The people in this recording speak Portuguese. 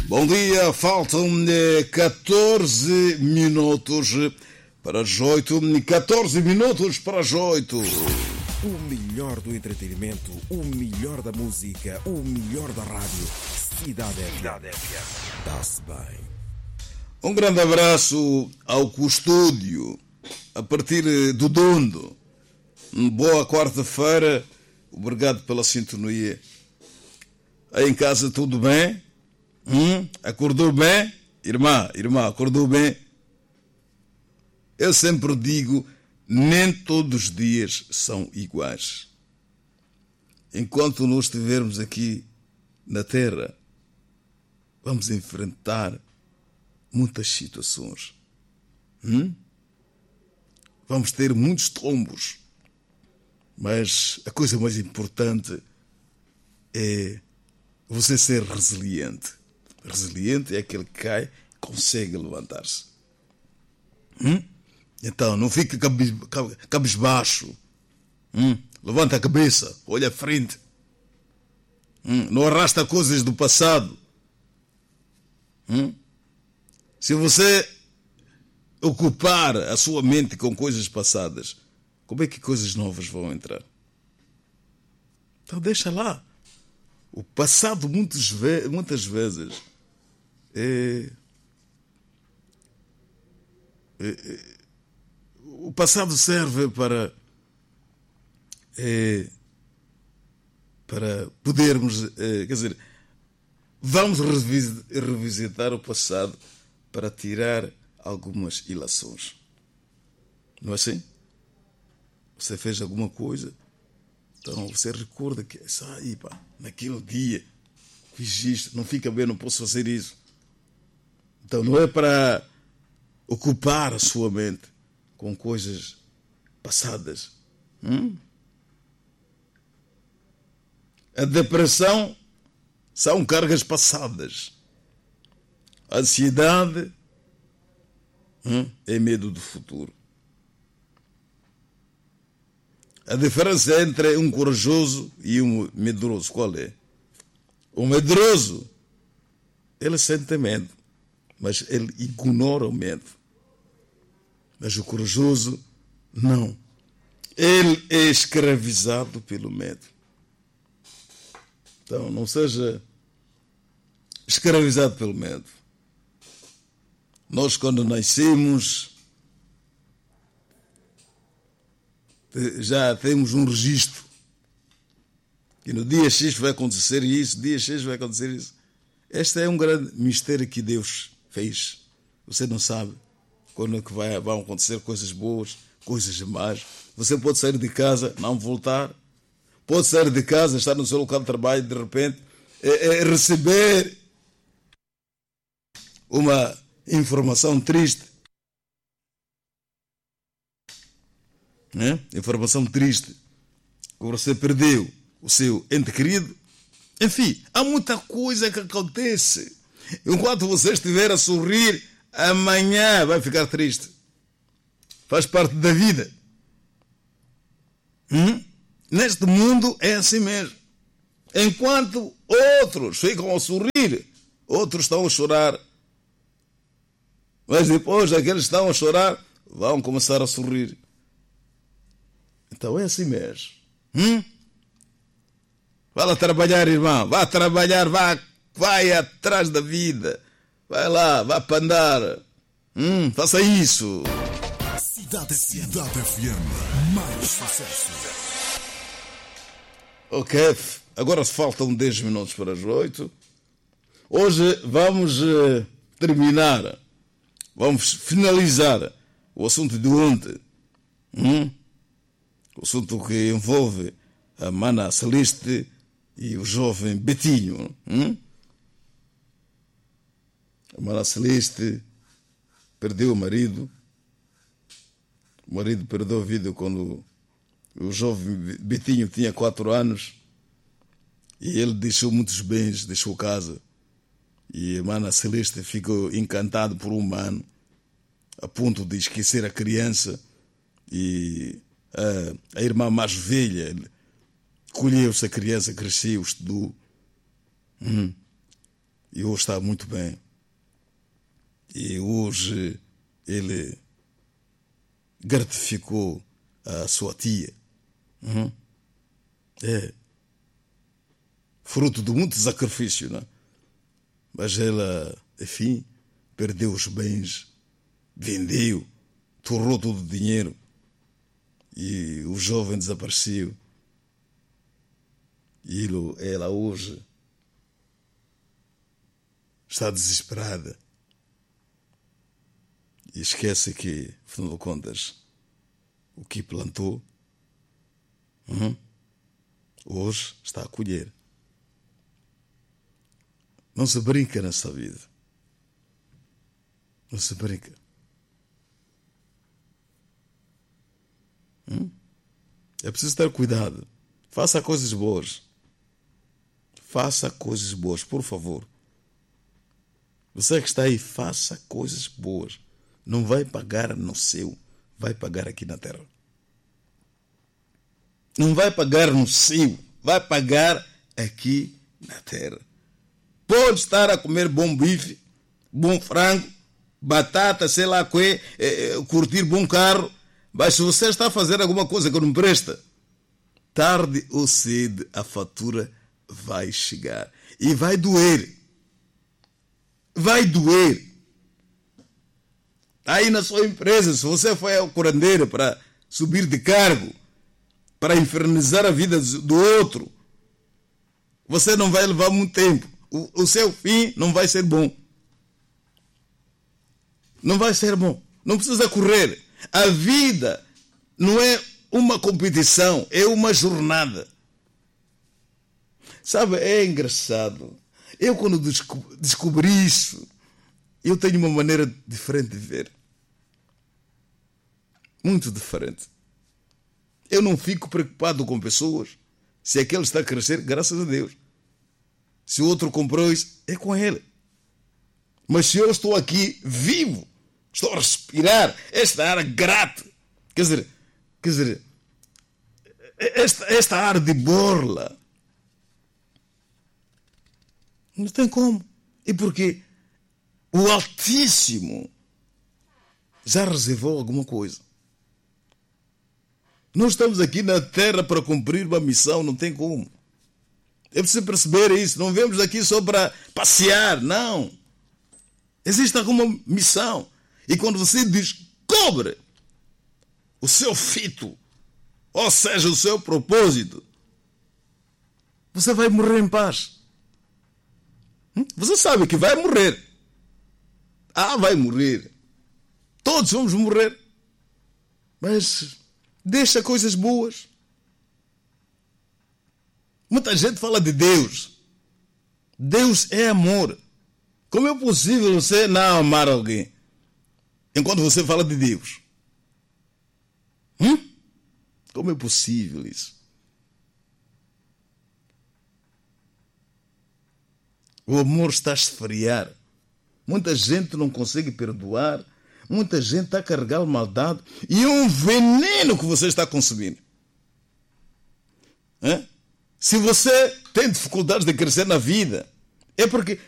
Bom dia, faltam 14 minutos para as 8. 14 minutos para as 8. O melhor do entretenimento, o melhor da música, o melhor da rádio. Cidade FM. Está-se bem. Um grande abraço ao custódio, a partir do dono. Boa quarta-feira, obrigado pela sintonia. Aí em casa tudo bem? Acordou bem? Irmã, acordou bem? Eu sempre digo, nem todos os dias são iguais. Enquanto nós estivermos aqui na Terra, vamos enfrentar muitas situações. Vamos ter muitos tombos. Mas a coisa mais importante é você ser resiliente. Resiliente é aquele que cai e consegue levantar-se. Então, não fique cabisbaixo. Levanta a cabeça, olha à frente. Não arrasta coisas do passado. Se você ocupar a sua mente com coisas passadas, como é que coisas novas vão entrar? Então deixa lá. O passado muitas vezes o passado serve para podermos, quer dizer, vamos revisitar o passado para tirar algumas ilações. Não é assim? Você fez alguma coisa, então você recorda que naquele dia fiz isto, não fica bem, não posso fazer isso. Então não é para ocupar a sua mente com coisas passadas. A depressão são cargas passadas. A ansiedade é medo do futuro. A diferença entre um corajoso e um medroso, qual é? O medroso, ele sente medo, mas ele ignora o medo. Mas o corajoso, não. Ele é escravizado pelo medo. Então, não seja escravizado pelo medo. Nós, quando nascemos, já temos um registro. E no dia X vai acontecer isso, dia X vai acontecer isso. Este é um grande mistério que Deus fez. Você não sabe quando é que vão acontecer coisas boas, coisas más. Você pode sair de casa, não voltar. Pode sair de casa, estar no seu local de trabalho, de repente, receber uma informação triste. Informação triste. Que você perdeu o seu ente querido. Enfim, há muita coisa que acontece. Enquanto você estiver a sorrir, amanhã vai ficar triste. Faz parte da vida. Neste mundo é assim mesmo. Enquanto outros ficam a sorrir, outros estão a chorar. Mas depois aqueles que estão a chorar vão começar a sorrir. Então é assim mesmo. Vai lá trabalhar, irmão. Vai trabalhar, vai atrás da vida. Vai lá, vai para andar. Faça isso. Cidade FM. Mais sucesso. Ok, agora faltam 10 minutos para as 8. Hoje vamos terminar. Vamos finalizar o assunto de ontem. O assunto que envolve a Mana Celeste e o jovem Betinho. A Mana Celeste perdeu o marido. O marido perdeu a vida quando o jovem Betinho tinha 4 anos. E ele deixou muitos bens, deixou casa. E a Mana Celeste ficou encantada por um humano, a ponto de esquecer a criança. E a irmã mais velha colheu-se a criança, cresceu, estudou. E hoje está muito bem. E hoje ele gratificou a sua tia. É fruto de muito sacrifício, né? Mas ela, enfim, perdeu os bens, vendeu, torrou todo o dinheiro e o jovem desapareceu. E ela hoje está desesperada e esquece que, afinal de contas, o que plantou hoje está a colher. Não se brinca nessa vida. Não se brinca. É preciso ter cuidado. Faça coisas boas. Faça coisas boas, por favor. Você que está aí, faça coisas boas. Não vai pagar no céu, vai pagar aqui na terra. Não vai pagar no céu, vai pagar aqui na terra. Pode estar a comer bom bife, bom frango, batata, sei lá o que, curtir bom carro, mas se você está a fazer alguma coisa que não presta, tarde ou cedo a fatura vai chegar e vai doer. Vai doer. Aí na sua empresa, se você foi ao curandeiro para subir de cargo, para infernizar a vida do outro, você não vai levar muito tempo. O seu fim não vai ser bom. Não vai ser bom. Não precisa correr. A vida não é uma competição, é uma jornada. Sabe, é engraçado. Eu quando descobri isso, eu tenho uma maneira diferente de ver. Muito diferente. Eu não fico preocupado com pessoas. Se aquele está a crescer, graças a Deus. Se o outro comprou isso, é com ele. Mas se eu estou aqui vivo, estou a respirar esta ar grata, quer dizer, esta ar de borla, não tem como. E porque o Altíssimo já reservou alguma coisa. Nós estamos aqui na terra para cumprir uma missão, não tem como. É preciso perceber isso. Não viemos aqui só para passear, não. Existe alguma missão. E quando você descobre o seu fito, ou seja, o seu propósito, você vai morrer em paz. Você sabe que vai morrer. Vai morrer. Todos vamos morrer. Mas deixa coisas boas. Muita gente fala de Deus. Deus é amor. Como é possível você não amar alguém enquanto você fala de Deus? Como é possível isso? O amor está a esfriar. Muita gente não consegue perdoar. Muita gente está a carregar maldade. E é um veneno que você está consumindo. Se você tem dificuldades de crescer na vida, é porque